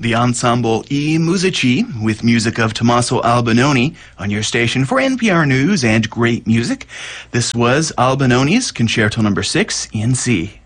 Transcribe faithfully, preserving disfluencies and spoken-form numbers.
the ensemble I Musici with music of Tommaso Albinoni on your station for N P R News and great music. This was Albinoni's Concerto Number six in C.